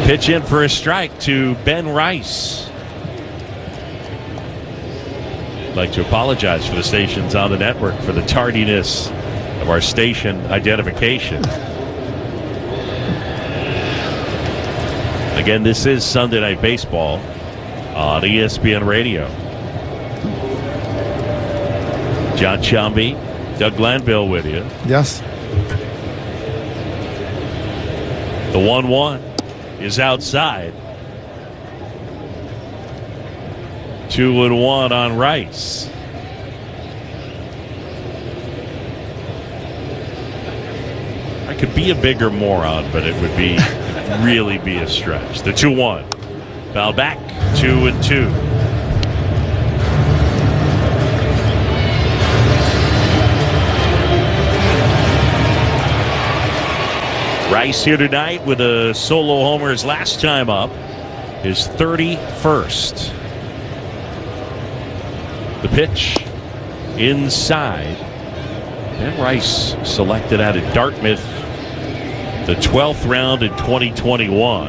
Pitch in for a strike to Ben Rice. I'd like to apologize for the stations on the network for the tardiness of our station identification. Again, this is Sunday Night Baseball on ESPN Radio. John Chambee, Doug Glanville with you. Yes. The 1-1 is outside. 2-1 on Rice. I could be a bigger moron, but it would be really be a stretch. The 2-1. Foul back. 2-2. Rice here tonight with a solo homer his last time up. His 31st. The pitch inside. Ben Rice selected out of Dartmouth the 12th round in 2021.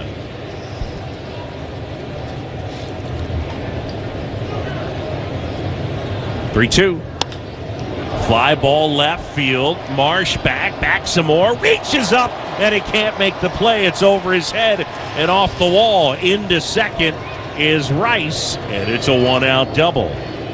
Three-two. Fly ball left field. Marsh back some more. Reaches up and he can't make the play. It's over his head and off the wall. Into second is Rice, and it's a one-out double.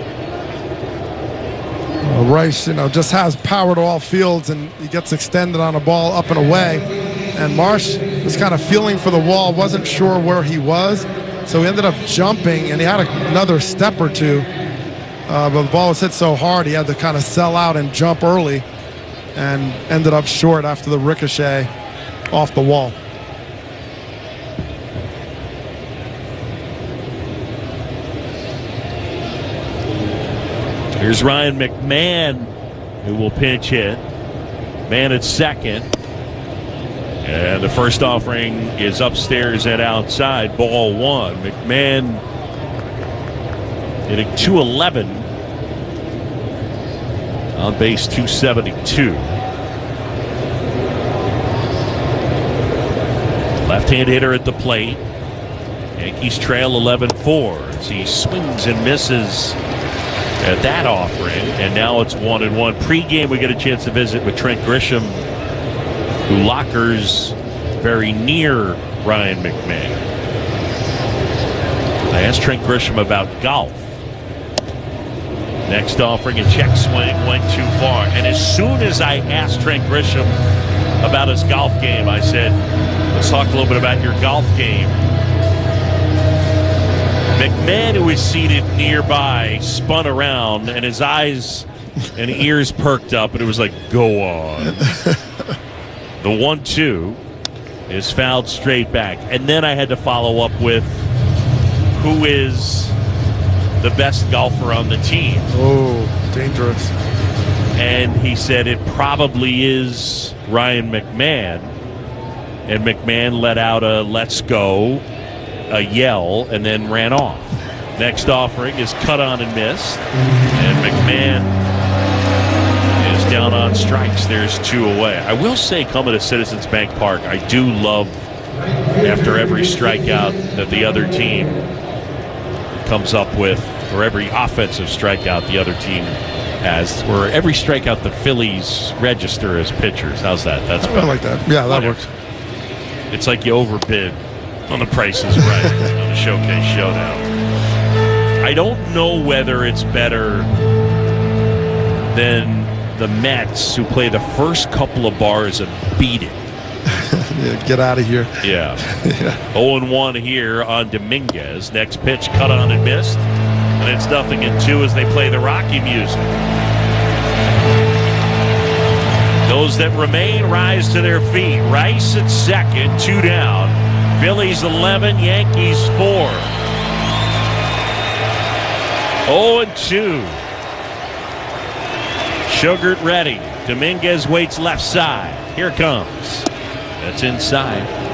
Rice, just has power to all fields, and he gets extended on a ball up and away. And Marsh was kind of feeling for the wall, wasn't sure where he was, so he ended up jumping, and he had another step or two. But the ball was hit so hard, he had to kind of sell out and jump early, and ended up short after the ricochet off the wall. Here's Ryan McMahon, who will pinch hit. Man at second. And the first offering is upstairs and outside. Ball one. McMahon hitting .211. On base .272. Left-hand hitter at the plate. Yankees trail 11-4 as he swings and misses at that offering, and now it's 1-1. Pre-game, we get a chance to visit with Trent Grisham, who lockers very near Ryan McMahon. I asked Trent Grisham about golf. Next offering, a check swing, went too far. And as soon as I asked Trent Grisham about his golf game, I said, let's talk a little bit about your golf game. McMahon, who was seated nearby, spun around, and his eyes and ears perked up, and it was like, go on. The 1-2 is fouled straight back. And then I had to follow up with who is the best golfer on the team. Oh, dangerous. And he said it probably is Ryan McMahon. And McMahon let out a let's go, a yell, and then ran off. Next offering is cut on and missed. And McMahon is down on strikes. There's two away. I will say, coming to Citizens Bank Park, I do love after every strikeout that the other team comes up with, or every offensive strikeout the other team has, or every strikeout the Phillies register as pitchers. How's that? That's better. I like that. Yeah, that works. It's like you overbid on the Price is Right on the Showcase Showdown. I don't know whether it's better than the Mets, who play the first couple of bars and beat it. Yeah, get out of here. Yeah. 0-1 here on Dominguez. Next pitch, cut on and missed. And it's 0-2 as they play the Rocky music. Those that remain rise to their feet. Rice at second, 2 down. Phillies 11, Yankees 4. 0-2. Sugart ready. Dominguez waits left side. Here comes. That's inside.